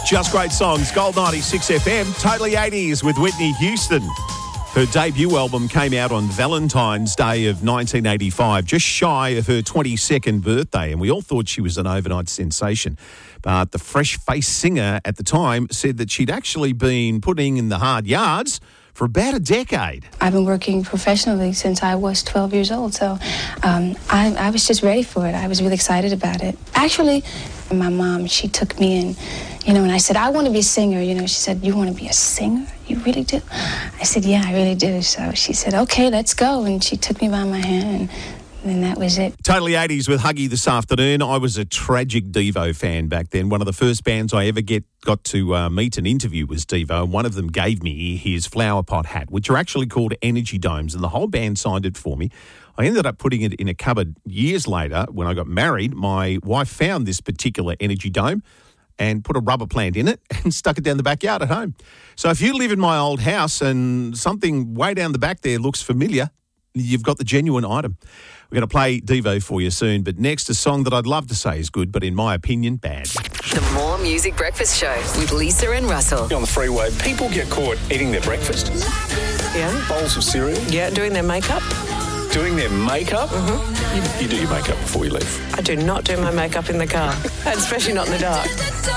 Just great songs. Gold 96 FM. Totally 80s with Whitney Houston. Her debut album came out on Valentine's Day of 1985, just shy of her 22nd birthday, and we all thought she was an overnight sensation. But the fresh-faced singer at the time said that she'd actually been putting in the hard yards for about a decade. I've been working professionally since I was 12 years old, so I was just ready for it. I was really excited about it. Actually, my mom, she took me in, and I said, I want to be a singer. She said, you want to be a singer? You really do? I said, yeah, I really do. So she said, okay, let's go. And she took me by my hand, and that was it. Totally 80s with Huggy this afternoon. I was a tragic Devo fan back then. One of the first bands I ever got to meet and interview was Devo, and one of them gave me his flower pot hat, which are actually called Energy Domes, and the whole band signed it for me. I ended up putting it in a cupboard years later. When I got married, my wife found this particular Energy Dome and put a rubber plant in it and stuck it down the backyard at home. So if you live in my old house and something way down the back there looks familiar, you've got the genuine item. We're going to play Devo for you soon, but next, a song that I'd love to say is good, but in my opinion, bad. The More Music Breakfast Show with Lisa and Russell. On the freeway, people get caught eating their breakfast. Yeah. Bowls of cereal. Yeah, doing their makeup. Doing their makeup? Mm-hmm. You do your makeup before you leave. I do not do my makeup in the car, and especially not in the dark.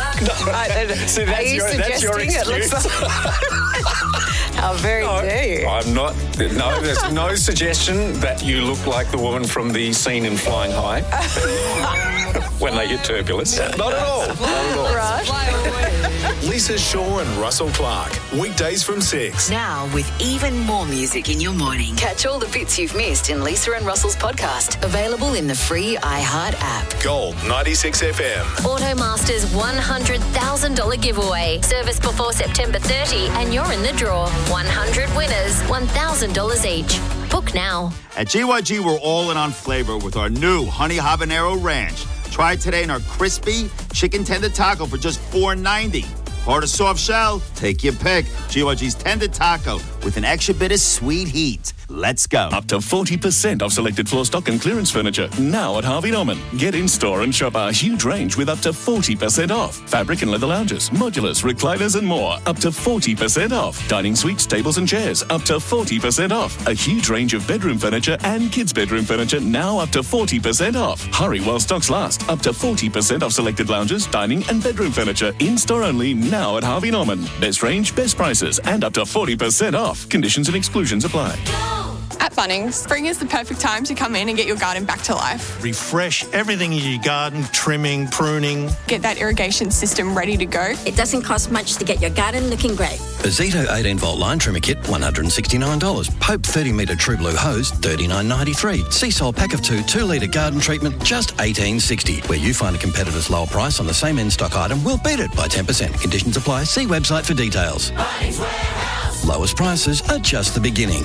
See, that's your excuse. It looks like... How very dare you? I'm not. No, there's no suggestion that you look like the woman from the scene in Flying High when they get turbulence. Not at all. Not at all. Right. Lisa Shaw and Russell Clark. Weekdays from 6. Now with even more music in your morning. Catch all the bits you've missed in Lisa and Russell's podcast. Available in the free iHeart app. Gold 96 FM. Automaster's $100,000 giveaway. Service before September 30 and you're in the draw. 100 winners, $1,000 each. Book now. At GYG, we're all in on flavor with our new Honey Habanero Ranch. Try it today in our crispy chicken tender taco for just $4.90. Hard or soft shell? Take your pick. GYG's tender taco with an extra bit of sweet heat. Let's go. Up to 40% off selected floor stock and clearance furniture now at Harvey Norman. Get in store and shop our huge range with up to 40% off. Fabric and leather lounges, modulars, recliners and more. Up to 40% off. Dining suites, tables and chairs. Up to 40% off. A huge range of bedroom furniture and kids' bedroom furniture now up to 40% off. Hurry while stocks last. Up to 40% off selected lounges, dining and bedroom furniture. In store only now at Harvey Norman. Best range, best prices and up to 40% off. Conditions and exclusions apply. At Bunnings, spring is the perfect time to come in and get your garden back to life. Refresh everything in your garden, trimming, pruning. Get that irrigation system ready to go. It doesn't cost much to get your garden looking great. A Zito 18-volt line trimmer kit, $169. Pope 30-metre True Blue hose, $39.93. Seasol pack of 2-litre garden treatment, just $18.60. Where you find a competitor's lower price on the same in-stock item, we'll beat it by 10%. Conditions apply. See website for details. Bunnings Warehouse. Lowest prices are just the beginning.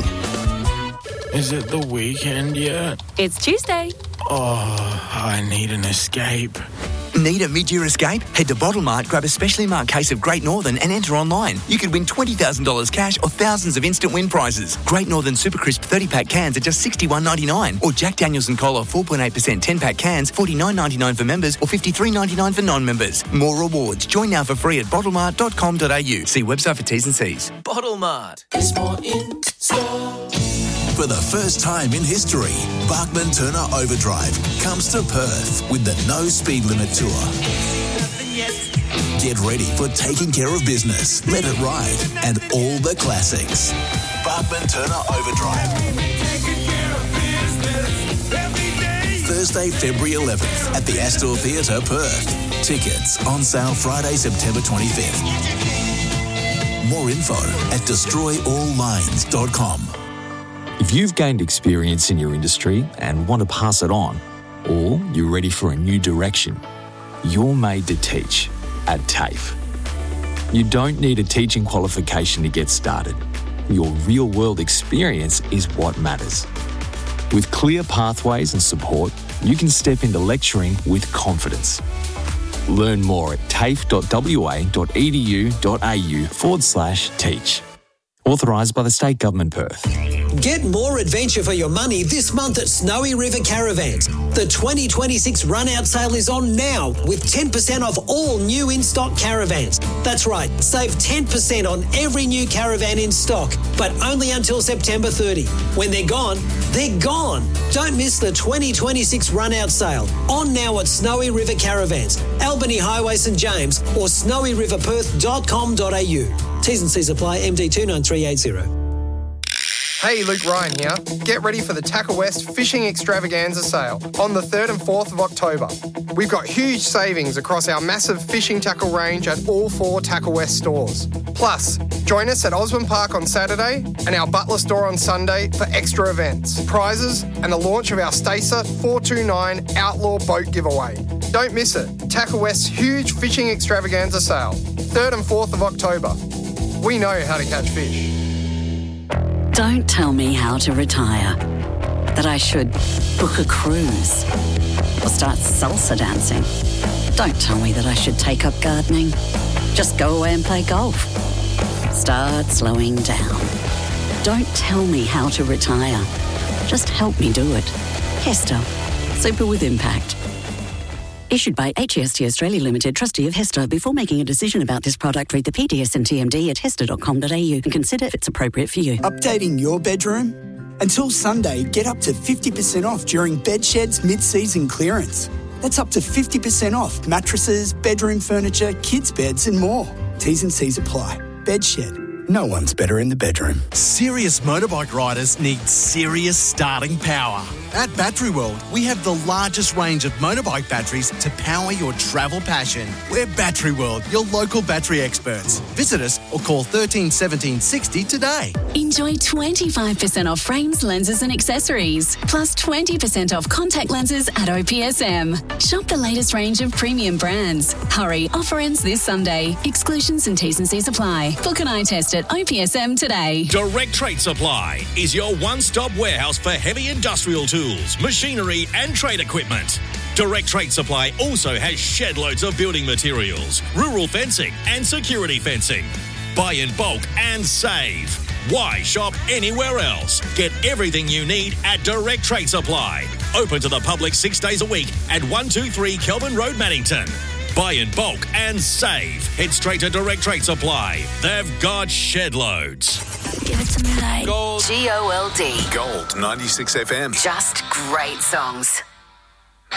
Is it the weekend yet? It's Tuesday. Oh, I need an escape. Need a mid-year escape? Head to Bottle Mart, grab a specially marked case of Great Northern and enter online. You could win $20,000 cash or thousands of instant win prizes. Great Northern Super Crisp 30-pack cans are just $61.99. Or Jack Daniel's and Cola 4.8% 10-pack cans, $49.99 for members or $53.99 for non-members. More rewards. Join now for free at bottlemart.com.au. See website for T's and C's. Bottle Mart. It's more in store. For the first time in history, Bachman Turner Overdrive comes to Perth with the No Speed Limit Tour. Get ready for taking care of business, Let It Ride, and all the classics. Bachman Turner Overdrive. Thursday, February 11th at the Astor Theatre, Perth. Tickets on sale Friday, September 25th. More info at destroyalllines.com. If you've gained experience in your industry and want to pass it on, or you're ready for a new direction, you're made to teach at TAFE. You don't need a teaching qualification to get started. Your real-world experience is what matters. With clear pathways and support, you can step into lecturing with confidence. Learn more at tafe.wa.edu.au/teach. Authorised by the State Government Perth. Get more adventure for your money this month at Snowy River Caravans. The 2026 run-out sale is on now with 10% off all new in-stock caravans. That's right, save 10% on every new Caravan in stock, but only until September 30. When they're gone, they're gone. Don't miss the 2026 run-out sale. On now at Snowy River Caravans, Albany Highway St James or snowyriverperth.com.au. T's and C's apply, MD 29380. Hey, Luke Ryan here. Get ready for the Tackle West Fishing Extravaganza sale on the 3rd and 4th of October. We've got huge savings across our massive fishing tackle range at all 4 Tackle West stores. Plus, join us at Osborne Park on Saturday and our Butler store on Sunday for extra events, prizes and the launch of our Stacer 429 Outlaw Boat Giveaway. Don't miss it. Tackle West's huge fishing extravaganza sale, 3rd and 4th of October. We know how to catch fish. Don't tell me how to retire. That I should book a cruise or start salsa dancing. Don't tell me that I should take up gardening. Just go away and play golf. Start slowing down. Don't tell me how to retire. Just help me do it. Hester. Super with impact. Issued by HEST Australia Limited, trustee of Hester. Before making a decision about this product, read the PDS and TMD at hester.com.au and consider if it's appropriate for you. Updating your bedroom? Until Sunday, get up to 50% off during Bedshed's mid-season clearance. That's up to 50% off mattresses, bedroom furniture, kids' beds and more. T's and C's apply. Bedshed. No one's better in the bedroom. Serious motorbike riders need serious starting power. At Battery World, we have the largest range of motorbike batteries to power your travel passion. We're Battery World, your local battery experts. Visit us or call 13 17 60 today. Enjoy 25% off frames, lenses and accessories, plus 20% off contact lenses at OPSM. Shop the latest range of premium brands. Hurry, offer ends this Sunday. Exclusions and T's and C's apply. Book an eye test at OPSM today. Direct Trade Supply is your one-stop warehouse for heavy industrial tools, machinery and trade equipment. Direct Trade Supply also has shed loads of building materials, rural fencing and security fencing. Buy in bulk and save. Why shop anywhere else? Get everything you need at Direct Trade Supply. Open to the public 6 days a week at 123 Kelvin Road, Mannington. Buy in bulk and save. Head straight to Direct Trade Supply. They've got shed loads. Give it to me, like Gold. GOLD. Gold 96 FM. Just great songs.